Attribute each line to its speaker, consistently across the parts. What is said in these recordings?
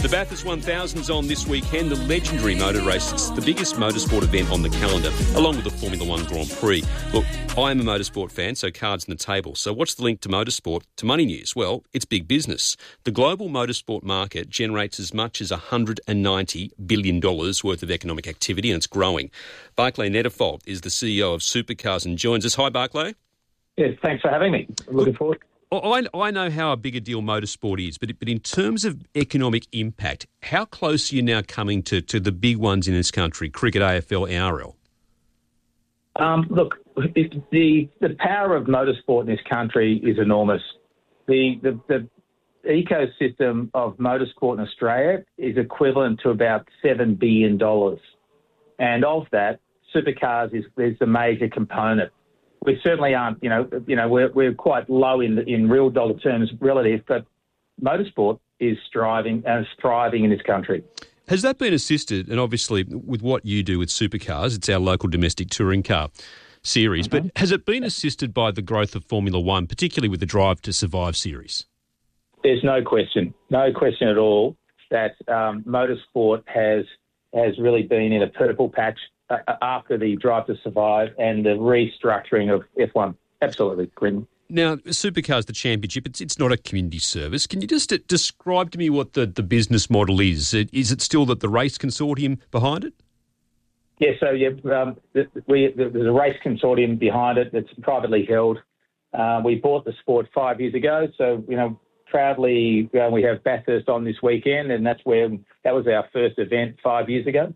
Speaker 1: The Bathurst 1000's on this weekend, the legendary motor race. It's the biggest motorsport event on the calendar, along with the Formula One Grand Prix. Look, I am a motorsport fan, so cards on the table. So what's the link to motorsport to money news? Well, it's big business. The global motorsport market generates as much as $190 billion worth of economic activity, and it's growing. Barclay Netterfold is the CEO of Supercars and joins us. Hi, Barclay.
Speaker 2: Yes, thanks for having me. Looking forward.
Speaker 1: I know how a big a deal motorsport is, but in terms of economic impact, how close are you now coming to the big ones in this country, cricket, AFL, NRL?
Speaker 2: Look, the power of motorsport in this country is enormous. The ecosystem of motorsport in Australia is equivalent to about $7 billion. And of that, Supercars is the major component. We certainly aren't, we're quite low in real dollar terms relative, but motorsport is thriving in this country.
Speaker 1: Has that been assisted, and obviously with what you do with Supercars, it's our local domestic touring car series, but has it been assisted by the growth of Formula One, particularly with the Drive to Survive series?
Speaker 2: There's no question at all that motorsport has really been in a purple patch after the Drive to Survive and the restructuring of F1. Absolutely, Quentin.
Speaker 1: Now, Supercars, the championship, it's not a community service. Can you just describe to me what the business model is? Is it still that the race consortium behind it?
Speaker 2: Yeah, so there's a race consortium behind it that's privately held. We bought the sport 5 years ago, so, proudly we have Bathurst on this weekend, and that was our first event 5 years ago.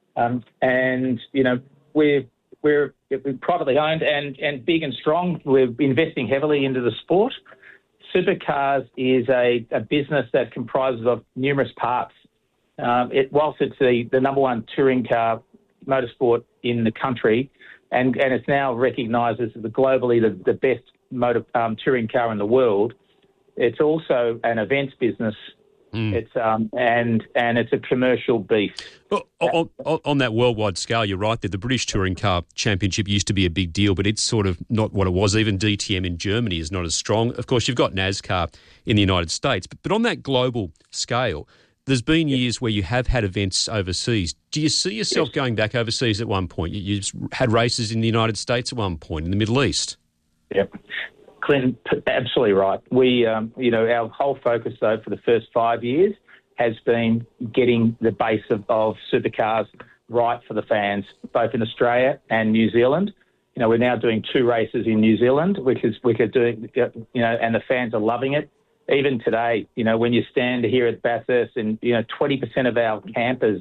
Speaker 2: We're privately owned and big and strong. We're investing heavily into the sport. Supercars is a business that comprises of numerous parts. Whilst it's the number one touring car motorsport in the country, and it's now recognised as globally the best touring car in the world, it's also an events business. It's and it's a commercial beast.
Speaker 1: Well, on that worldwide scale, you're right there. The British Touring Car Championship used to be a big deal, but it's sort of not what it was. Even DTM in Germany is not as strong. Of course, you've got NASCAR in the United States, but on that global scale, there's been years where you have had events overseas. Do you see yourself going back overseas at one point? You had races in the United States at one point, in the Middle East.
Speaker 2: Yep. Clinton, absolutely right. We, our whole focus, though, for the first 5 years has been getting the base of Supercars right for the fans, both in Australia and New Zealand. We're now doing 2 races in New Zealand, which we're doing, and the fans are loving it. Even today, when you stand here at Bathurst and, 20% of our campers,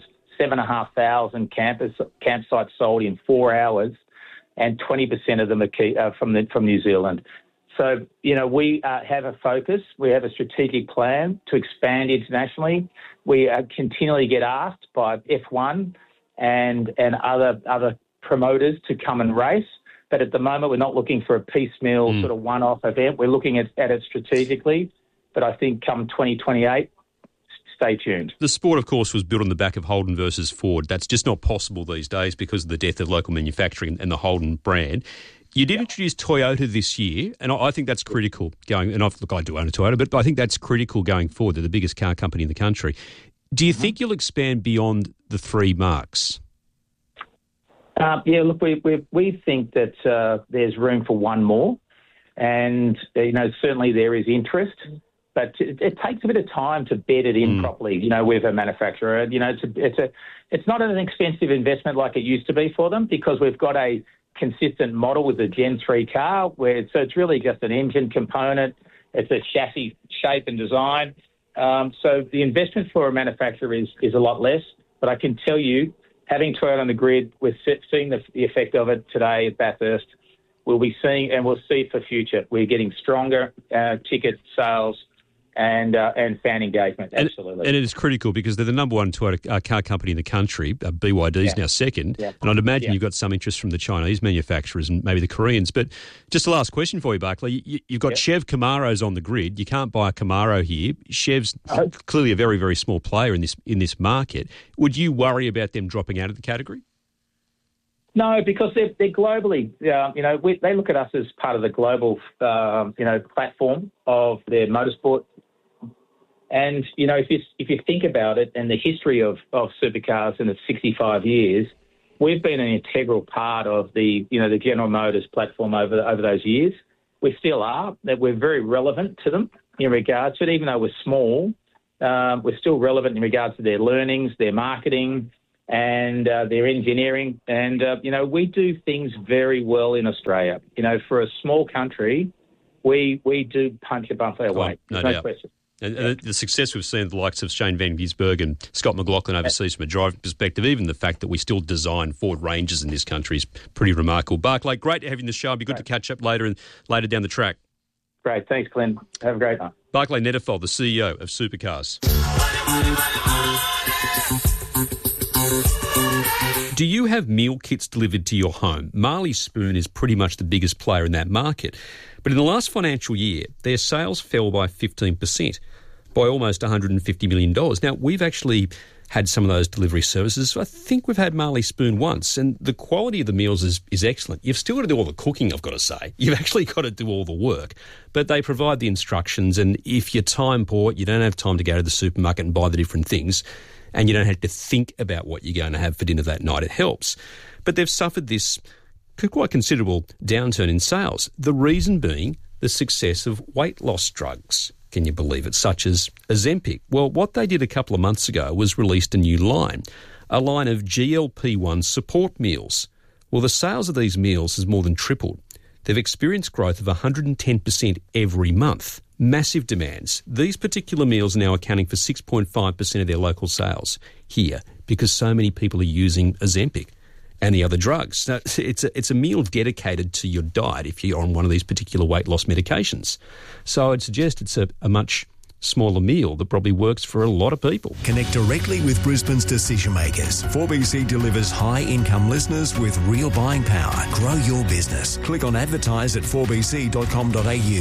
Speaker 2: 7,500 campsites sold in 4 hours, and 20% of them are from New Zealand. So, we have a focus. We have a strategic plan to expand internationally. We continually get asked by F1 and other promoters to come and race. But at the moment, we're not looking for a piecemeal sort of one-off event. We're looking at it strategically. But I think come 2028, stay tuned.
Speaker 1: The sport, of course, was built on the back of Holden versus Ford. That's just not possible these days because of the death of local manufacturing and the Holden brand. You did introduce Toyota this year, and I think that's critical going. And I do own a Toyota, but I think that's critical going forward. They're the biggest car company in the country. Do you think you'll expand beyond the 3 marques?
Speaker 2: Look, we think that there's room for one more, and certainly there is interest, but it takes a bit of time to bed it in properly. With a manufacturer, it's not an expensive investment like it used to be for them because we've got a consistent model with the Gen 3 car so it's really just an engine component. It's a chassis shape and design. So the investment for a manufacturer is a lot less, but I can tell you, having Toyota on the grid, we're seeing the effect of it today at Bathurst. We'll be seeing, and we'll see for future. We're getting stronger ticket sales and fan engagement, absolutely.
Speaker 1: And it is critical because they're the number one Toyota car company in the country. BYD is now second. Yeah. And I'd imagine you've got some interest from the Chinese manufacturers and maybe the Koreans. But just the last question for you, Barclay. You've got Chev Camaros on the grid. You can't buy a Camaro here. Chev's clearly a very, very small player in this market. Would you worry about them dropping out of the category?
Speaker 2: No, because they're globally, they look at us as part of the global, platform of their motorsport. And, you know, if you think about it and the history of supercars in the 65 years, we've been an integral part of the General Motors platform over those years. We still are. That we're very relevant to them in regards to it. Even though we're small, we're still relevant in regards to their learnings, their marketing, and their engineering. And, we do things very well in Australia. You know, for a small country, we do punch above our weight. There's no question.
Speaker 1: And the success we've seen, the likes of Shane Van Gisbergen and Scott McLaughlin overseas from a driving perspective, even the fact that we still design Ford Rangers in this country is pretty remarkable. Barclay, great to have you in the show. It'll be good to catch up later down the track.
Speaker 2: Great. Thanks, Glenn. Have a great night.
Speaker 1: Barclay Netterfold, the CEO of Supercars. Do you have meal kits delivered to your home? Marley Spoon is pretty much the biggest player in that market. But in the last financial year, their sales fell by 15%, by almost $150 million. Now, we've actually had some of those delivery services. I think we've had Marley Spoon once, and the quality of the meals is excellent. You've still got to do all the cooking, I've got to say. You've actually got to do all the work. But they provide the instructions, and if you're time poor, you don't have time to go to the supermarket and buy the different things, and you don't have to think about what you're going to have for dinner that night. It helps. But they've suffered this quite considerable downturn in sales. The reason being the success of weight loss drugs. Can you believe it? Such as Ozempic. Well, what they did a couple of months ago was released a new line, a line of GLP-1 support meals. Well, the sales of these meals has more than tripled. They've experienced growth of 110% every month. Massive demands. These particular meals are now accounting for 6.5% of their local sales here because so many people are using Ozempic and the other drugs. Now, it's a meal dedicated to your diet if you're on one of these particular weight loss medications. So I'd suggest it's a much smaller meal that probably works for a lot of people.
Speaker 3: Connect directly with Brisbane's decision makers. 4BC delivers high-income listeners with real buying power. Grow your business. Click on advertise at 4bc.com.au.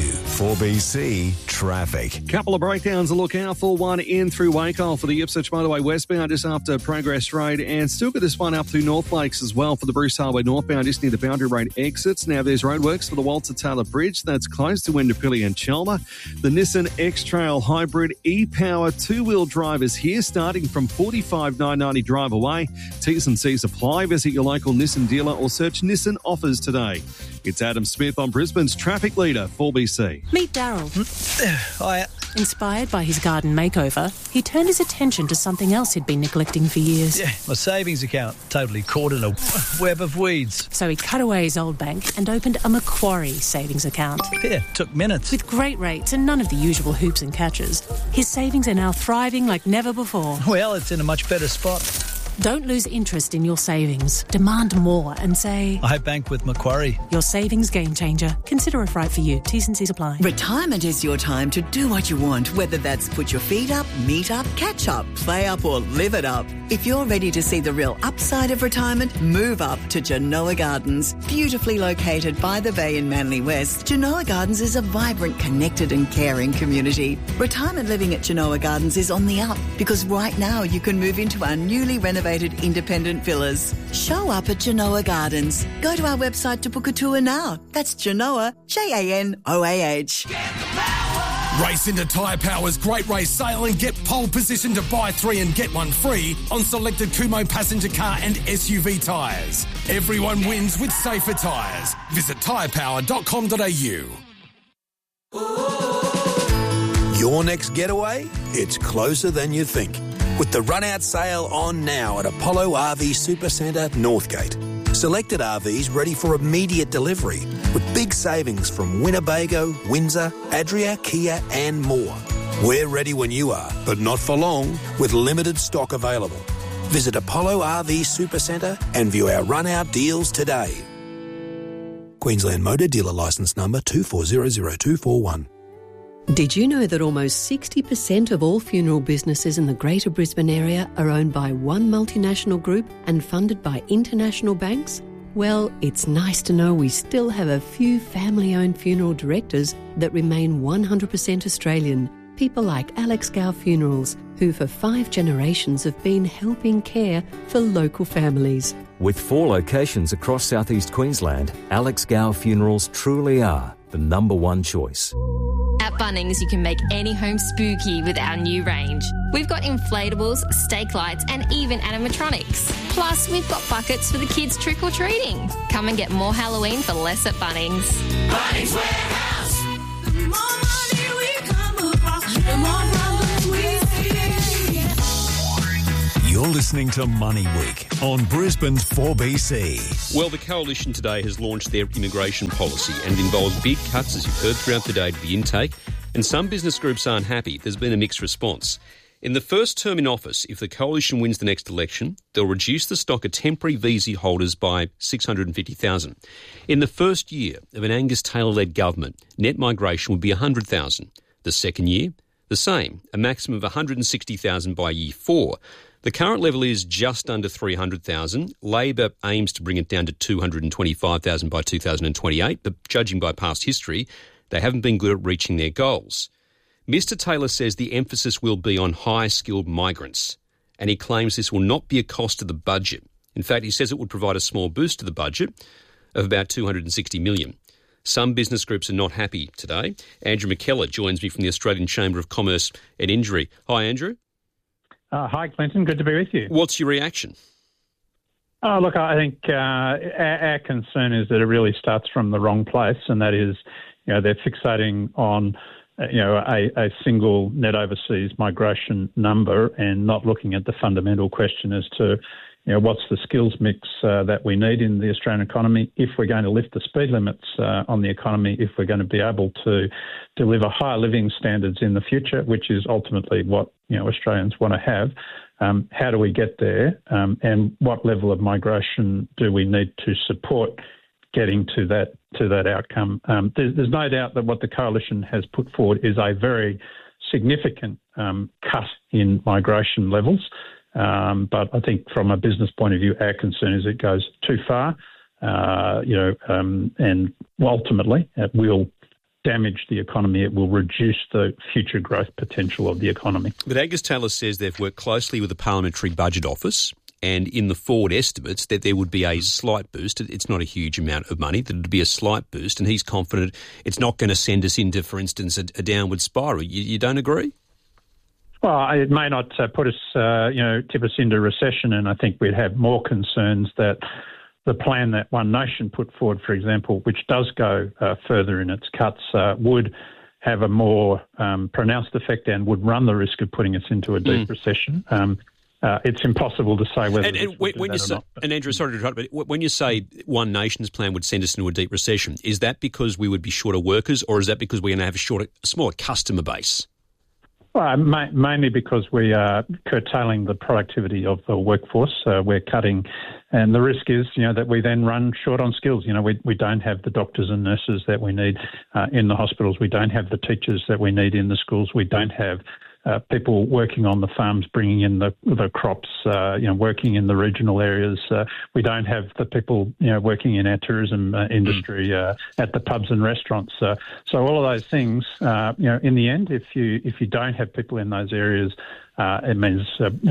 Speaker 3: 4BC Traffic.
Speaker 4: Couple of breakdowns to look out for. One in through Wacol for the Ipswich Motorway westbound just after Progress Road, and still got this one up through North Lakes as well for the Bruce Highway northbound just near the Boundary Road exits. Now there's roadworks for the Walter Taylor Bridge. That's close to Wendapilly and Chelmer. The Nissan X-Trail Hybrid e-Power two-wheel drive is here, starting from $45,990 drive away. T's and C's apply. Visit your local Nissan dealer or search Nissan offers today. It's Adam Smith on Brisbane's traffic leader, 4BC.
Speaker 5: Meet Daryl.
Speaker 6: Hiya.
Speaker 5: Inspired by his garden makeover, he turned his attention to something else he'd been neglecting for years.
Speaker 6: Yeah, my savings account, totally caught in a web of weeds.
Speaker 5: So he cut away his old bank and opened a Macquarie savings account.
Speaker 6: Yeah, took minutes.
Speaker 5: With great rates and none of the usual hoops and catches, his savings are now thriving like never before.
Speaker 6: Well, it's in a much better spot.
Speaker 5: Don't lose interest in your savings. Demand more and say,
Speaker 6: I bank with Macquarie.
Speaker 5: Your savings game changer. Consider if right for you. T's and C's apply.
Speaker 7: Retirement is your time to do what you want, whether that's put your feet up, meet up, catch up, play up or live it up. If you're ready to see the real upside of retirement, move up to Genoa Gardens. Beautifully located by the bay in Manly West, Genoa Gardens is a vibrant, connected and caring community. Retirement living at Genoa Gardens is on the up because right now you can move into our newly renovated independent villas. Show up at Genoa Gardens. Go to our website to book a tour now. That's Genoa, Janoah.
Speaker 8: Race into Tyre Power's Great Race Sale and get pole position to buy 3 and get 1 free on selected Kumho passenger car and SUV tyres. Everyone wins with safer tyres. Visit tyrepower.com.au.
Speaker 3: Your next getaway? It's closer than you think. With the run-out sale on now at Apollo RV Supercentre, Northgate. Selected RVs ready for immediate delivery with big savings from Winnebago, Windsor, Adria, Kia and more. We're ready when you are, but not for long, with limited stock available. Visit Apollo RV Supercentre and view our run-out deals today. Queensland Motor Dealer Licence Number 2400241.
Speaker 9: Did you know that almost 60% of all funeral businesses in the Greater Brisbane area are owned by one multinational group and funded by international banks? Well, it's nice to know we still have a few family-owned funeral directors that remain 100% Australian. People like Alex Gow Funerals, who for 5 generations have been helping care for local families.
Speaker 10: With 4 locations across southeast Queensland, Alex Gow Funerals truly are the #1 choice.
Speaker 11: At Bunnings, you can make any home spooky with our new range. We've got inflatables, stake lights, and even animatronics. Plus, we've got buckets for the kids trick-or-treating. Come and get more Halloween for less at Bunnings.
Speaker 12: Bunnings Warehouse. The more money we come across, the more problems we see.
Speaker 13: You're listening to Money Week on Brisbane's 4BC.
Speaker 1: Well, the Coalition today has launched their immigration policy and it involves big cuts, as you've heard throughout the day, to the intake. And some business groups aren't happy. There's been a mixed response. In the first term in office, if the Coalition wins the next election, they'll reduce the stock of temporary visa holders by 650,000. In the first year of an Angus Taylor-led government, net migration would be 100,000. The second year, the same, a maximum of 160,000 by year 4. The current level is just under 300,000. Labor aims to bring it down to 225,000 by 2028, but judging by past history, they haven't been good at reaching their goals. Mr Taylor says the emphasis will be on high-skilled migrants, and he claims this will not be a cost to the budget. In fact, he says it would provide a small boost to the budget of about $260 million. Some business groups are not happy today. Andrew McKellar joins me from the Australian Chamber of Commerce and Industry. Hi, Andrew.
Speaker 14: Hi, Clinton. Good to be with you.
Speaker 1: What's your reaction?
Speaker 14: Look, I think our concern is that it really starts from the wrong place, and that is, they're fixating on, a single net overseas migration number and not looking at the fundamental question as to, what's the skills mix that we need in the Australian economy if we're going to lift the speed limits on the economy, if we're going to be able to deliver higher living standards in the future, which is ultimately what Australians want to have. How do we get there, and what level of migration do we need to support getting to that outcome? There's no doubt that what the Coalition has put forward is a very significant cut in migration levels. But I think from a business point of view, our concern is it goes too far, and ultimately it will damage the economy. It will reduce the future growth potential of the economy.
Speaker 1: But Angus Taylor says they've worked closely with the Parliamentary Budget Office, and in the forward estimates that there would be a slight boost. It's not a huge amount of money, that it would be a slight boost, and he's confident it's not going to send us into, for instance, a downward spiral. You don't agree?
Speaker 14: Well, it may not put us, tip us into recession, and I think we'd have more concerns that the plan that One Nation put forward, for example, which does go further in its cuts, would have a more pronounced effect and would run the risk of putting us into a deep recession. It's impossible to say whether or not.
Speaker 1: And Andrew, sorry to interrupt, but when you say One Nation's plan would send us into a deep recession, is that because we would be short of workers, or is that because we're going to have a smaller customer base?
Speaker 14: Well, mainly because we are curtailing the productivity of the workforce. We're cutting, and the risk is, that we then run short on skills. We don't have the doctors and nurses that we need in the hospitals. We don't have the teachers that we need in the schools. We don't have people working on the farms, bringing in the crops, working in the regional areas. We don't have the people, working in our tourism industry at the pubs and restaurants. So all of those things, in the end, if you don't have people in those areas, it means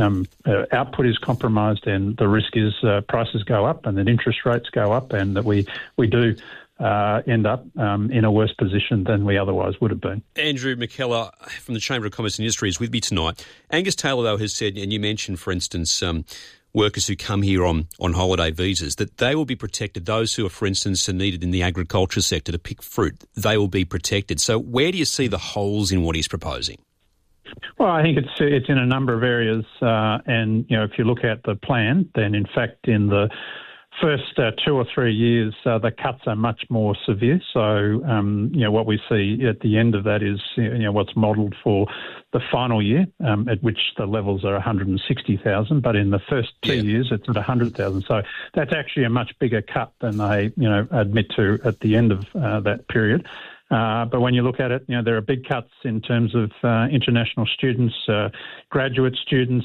Speaker 14: output is compromised, and the risk is prices go up, and that interest rates go up, and that we do end up in a worse position than we otherwise would have been.
Speaker 1: Andrew McKellar from the Chamber of Commerce and Industry is with me tonight. Angus Taylor, though, has said, and you mentioned, for instance, workers who come here on holiday visas, that they will be protected. Those who are, for instance, needed in the agriculture sector to pick fruit, they will be protected. So where do you see the holes in what he's proposing?
Speaker 14: Well, I think it's in a number of areas, and if you look at the plan, then in fact in the first 2 or 3 years, the cuts are much more severe. So, what we see at the end of that is, what's modelled for the final year, at which the levels are 160,000, but in the first 2 years, it's at 100,000. So that's actually a much bigger cut than they, admit to at the end of that period. But when you look at it, there are big cuts in terms of international students, graduate students,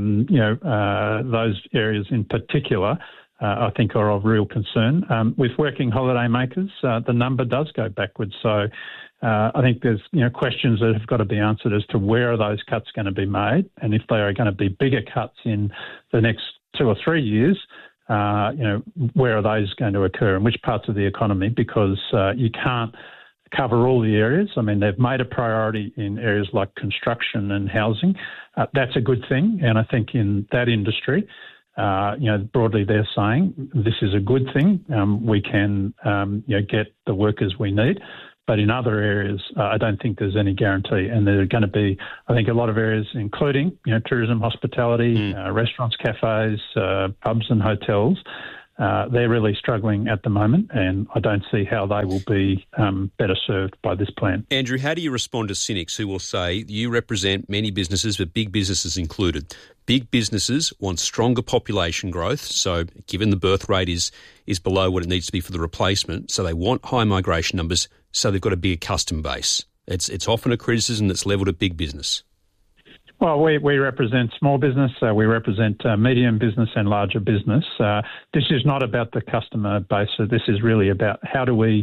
Speaker 14: those areas in particular, I think are of real concern. With working holiday makers, the number does go backwards. So I think there's questions that have got to be answered as to where are those cuts going to be made, and if they are going to be bigger cuts in the next 2 or 3 years, where are those going to occur, in which parts of the economy? Because you can't cover all the areas. I mean, they've made a priority in areas like construction and housing. That's a good thing, and I think in that industry, broadly they're saying this is a good thing. We can, get the workers we need. But in other areas, I don't think there's any guarantee. And there are going to be, I think, a lot of areas, including, tourism, hospitality, restaurants, cafes, pubs and hotels. They're really struggling at the moment, and I don't see how they will be better served by this plan.
Speaker 1: Andrew, how do you respond to cynics who will say you represent many businesses, but big businesses included? Big businesses want stronger population growth, so given the birth rate is below what it needs to be for the replacement, so they want high migration numbers, so they've got a bigger customer base. It's often a criticism that's levelled at big business.
Speaker 14: Well, we represent small business, we represent medium business and larger business. This is not about the customer base. So this is really about how do we,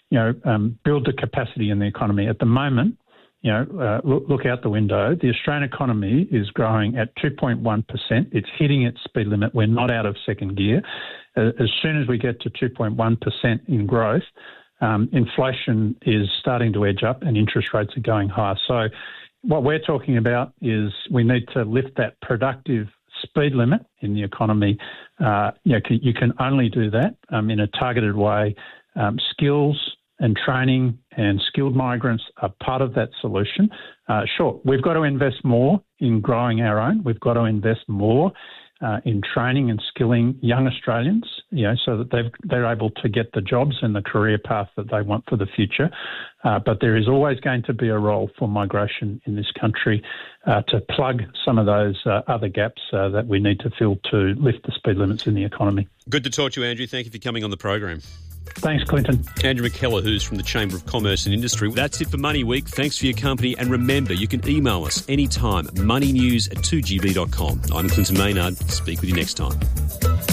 Speaker 14: build the capacity in the economy. At the moment, look out the window. The Australian economy is growing at 2.1%. It's hitting its speed limit. We're not out of second gear. As soon as we get to 2.1% in growth, inflation is starting to edge up and interest rates are going higher. So what we're talking about is we need to lift that productive speed limit in the economy. You can only do that in a targeted way. Skills and training and skilled migrants are part of that solution. Sure, we've got to invest more in growing our own. We've got to invest more in training and skilling young Australians, so that they're able to get the jobs and the career path that they want for the future. But there is always going to be a role for migration in this country to plug some of those other gaps that we need to fill to lift the speed limits in the economy.
Speaker 1: Good to talk to you, Andrew. Thank you for coming on the program.
Speaker 14: Thanks, Clinton.
Speaker 1: Andrew McKellar, who's from the Chamber of Commerce and Industry. That's it for Money Week. Thanks for your company. And remember, you can email us anytime, moneynews@2gb.com. I'm Clinton Maynard. Speak with you next time.